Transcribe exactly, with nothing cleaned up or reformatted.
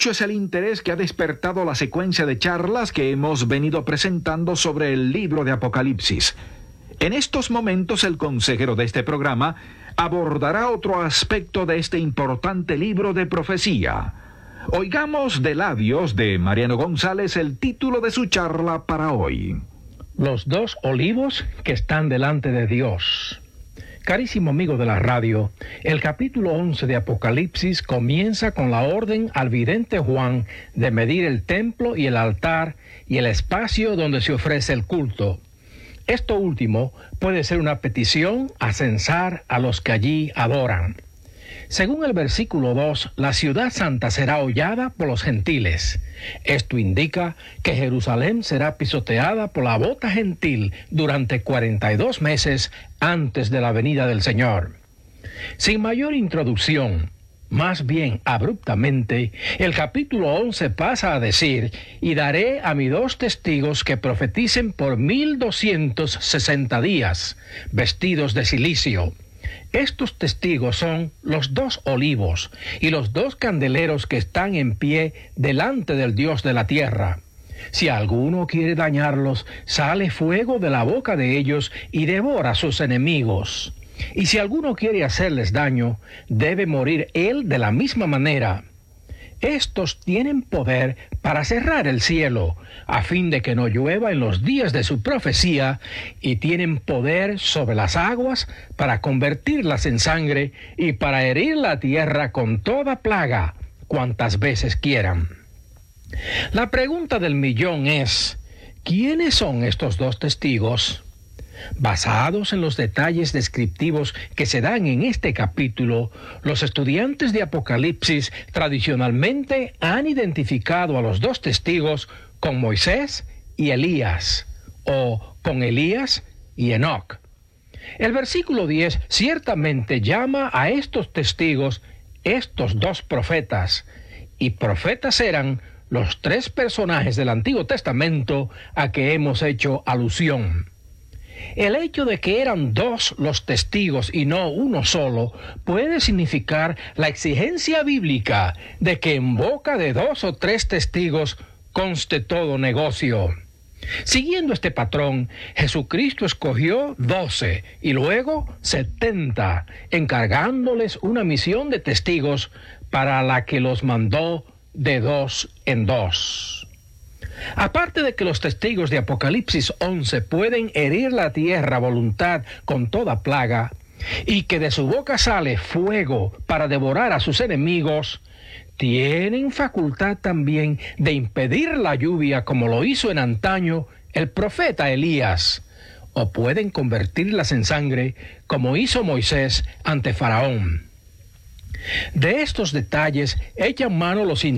mucho es el interés que ha despertado la secuencia de charlas que hemos venido presentando sobre el libro de Apocalipsis. En estos momentos el consejero de este programa abordará otro aspecto de este importante libro de profecía. Oigamos de labios de Mariano González el título de su charla para hoy. Los dos olivos que están delante de Dios. Carísimo amigo de la radio, el capítulo once de Apocalipsis comienza con la orden al vidente Juan de medir el templo y el altar y el espacio donde se ofrece el culto. Esto último puede ser una petición a censar a los que allí adoran. Según el versículo dos, la ciudad santa será hollada por los gentiles. Esto indica que Jerusalén será pisoteada por la bota gentil durante cuarenta y dos meses antes de la venida del Señor. Sin mayor introducción, más bien abruptamente, el capítulo once pasa a decir: y daré a mis dos testigos que profeticen por mil doscientos sesenta días, vestidos de cilicio. Estos testigos son los dos olivos y los dos candeleros que están en pie delante del Dios de la tierra. Si alguno quiere dañarlos, sale fuego de la boca de ellos y devora a sus enemigos. Y si alguno quiere hacerles daño, debe morir él de la misma manera. Estos tienen poder para cerrar el cielo, a fin de que no llueva en los días de su profecía, y tienen poder sobre las aguas para convertirlas en sangre y para herir la tierra con toda plaga, cuantas veces quieran. La pregunta del millón es: ¿quiénes son estos dos testigos? Basados en los detalles descriptivos que se dan en este capítulo, los estudiantes de Apocalipsis tradicionalmente han identificado a los dos testigos con Moisés y Elías, o con Elías y Enoc. El versículo diez ciertamente llama a estos testigos estos dos profetas, y profetas eran los tres personajes del Antiguo Testamento a que hemos hecho alusión. El hecho de que eran dos los testigos y no uno solo puede significar la exigencia bíblica de que en boca de dos o tres testigos conste todo negocio. Siguiendo este patrón, Jesucristo escogió doce y luego setenta, encargándoles una misión de testigos para la que los mandó de dos en dos. Aparte de que los testigos de Apocalipsis once pueden herir la tierra a voluntad con toda plaga, y que de su boca sale fuego para devorar a sus enemigos, tienen facultad también de impedir la lluvia como lo hizo en antaño el profeta Elías, o pueden convertirlas en sangre como hizo Moisés ante Faraón. De estos detalles echan mano los